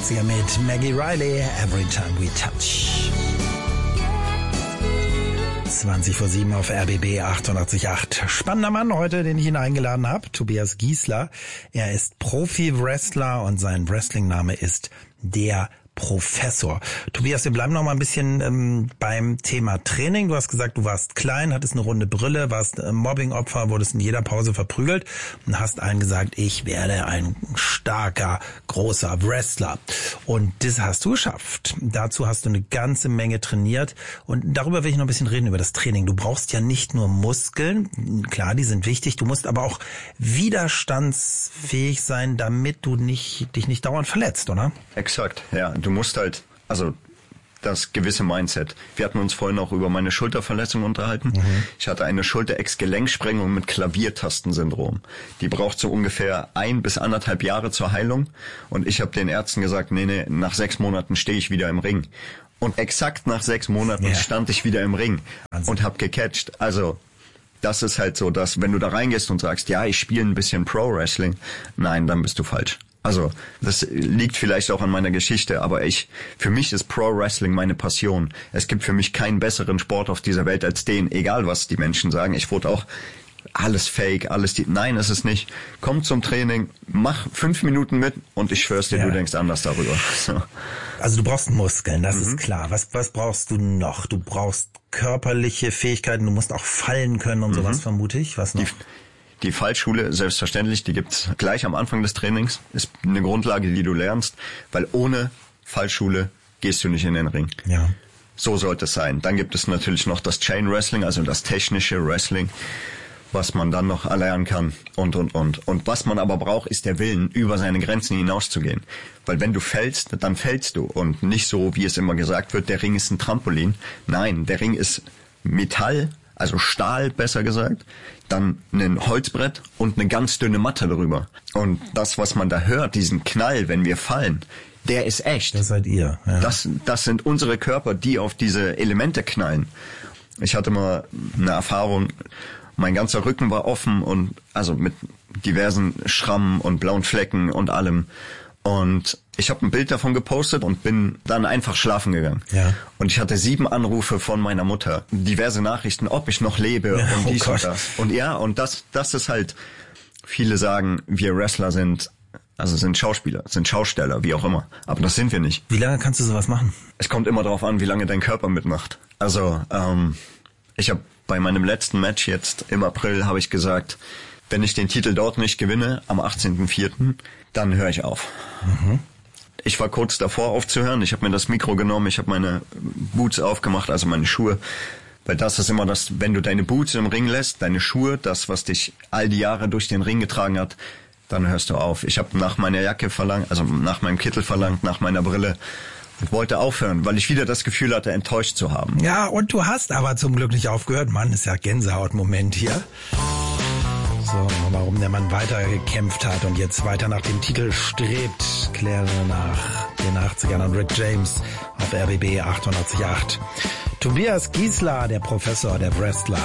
80er mit Maggie Riley, Every Time We Touch. 7:20 auf RBB 88.8. Spannender Mann heute, den ich Ihnen eingeladen habe, Tobias Gießler. Er ist Profi-Wrestler und sein Wrestling-Name ist der Professor. Tobias, wir bleiben noch mal ein bisschen beim Thema Training. Du hast gesagt, du warst klein, hattest eine runde Brille, warst Mobbing-Opfer, wurdest in jeder Pause verprügelt und hast allen gesagt, ich werde ein starker, großer Wrestler. Und das hast du geschafft. Dazu hast du eine ganze Menge trainiert und darüber will ich noch ein bisschen reden, über das Training. Du brauchst ja nicht nur Muskeln, klar, die sind wichtig, du musst aber auch widerstandsfähig sein, damit du dich nicht dauernd verletzt, oder? Exakt, ja. Du musst halt, also das gewisse Mindset. Wir hatten uns vorhin auch über meine Schulterverletzung unterhalten. Ich hatte eine Schulter-Ex-Gelenksprengung mit Klaviertastensyndrom. Die braucht so ungefähr 1 bis 1,5 Jahre zur Heilung. Und ich habe den Ärzten gesagt, nee, nach 6 Monaten stehe ich wieder im Ring. Und exakt nach 6 Monaten stand ich wieder im Ring und habe gecatcht. Also das ist halt so, dass wenn du da reingehst und sagst, ja, ich spiele ein bisschen Pro-Wrestling, nein, dann bist du falsch. Also, das liegt vielleicht auch an meiner Geschichte, aber für mich ist Pro-Wrestling meine Passion. Es gibt für mich keinen besseren Sport auf dieser Welt als den, egal was die Menschen sagen. Ich wurde auch alles fake, nein, ist es nicht. Komm zum Training, mach 5 Minuten mit und ich schwör's dir, du denkst anders darüber. So. Also du brauchst Muskeln, das ist klar. Was brauchst du noch? Du brauchst körperliche Fähigkeiten, du musst auch fallen können und sowas, vermute ich. Was noch? Die Fallschule, selbstverständlich, die gibt's gleich am Anfang des Trainings. Ist eine Grundlage, die du lernst, weil ohne Fallschule gehst du nicht in den Ring. Ja. So sollte es sein. Dann gibt es natürlich noch das Chain Wrestling, also das technische Wrestling, was man dann noch erlernen kann und. Und was man aber braucht, ist der Willen, über seine Grenzen hinauszugehen. Weil wenn du fällst, dann fällst du. Und nicht so, wie es immer gesagt wird, der Ring ist ein Trampolin. Nein, der Ring ist Metall, also Stahl, besser gesagt, dann ein Holzbrett und eine ganz dünne Matte drüber. Und das, was man da hört, diesen Knall, wenn wir fallen, der ist echt. Das seid ihr. Ja. Das sind unsere Körper, die auf diese Elemente knallen. Ich hatte mal eine Erfahrung, mein ganzer Rücken war offen und also mit diversen Schrammen und blauen Flecken und allem. Und ich habe ein Bild davon gepostet und bin dann einfach schlafen gegangen. Ja. Und ich hatte 7 Anrufe von meiner Mutter, diverse Nachrichten, ob ich noch lebe und dies und das. Und und das ist halt, viele sagen, wir Wrestler sind Schauspieler, sind Schausteller, wie auch immer. Aber das sind wir nicht. Wie lange kannst du sowas machen? Es kommt immer darauf an, wie lange dein Körper mitmacht. Also ich habe bei meinem letzten Match jetzt im April habe ich gesagt, wenn ich den Titel dort nicht gewinne, am 18.04., dann höre ich auf. Ich war kurz davor aufzuhören. Ich habe mir das Mikro genommen, ich habe meine Boots aufgemacht, also meine Schuhe. Weil das ist immer das, wenn du deine Boots im Ring lässt, deine Schuhe, das, was dich all die Jahre durch den Ring getragen hat, dann hörst du auf. Ich habe nach meiner Jacke verlangt, also nach meinem Kittel verlangt, nach meiner Brille. Und wollte aufhören, weil ich wieder das Gefühl hatte, enttäuscht zu haben. Ja, und du hast aber zum Glück nicht aufgehört. Mann, ist ja Gänsehaut-Moment hier. So, warum der Mann weiter gekämpft hat und jetzt weiter nach dem Titel strebt, klären wir nach den 80ern und Rick James auf RBB 88.8. Tobias Gießler, der Professor, der Wrestler.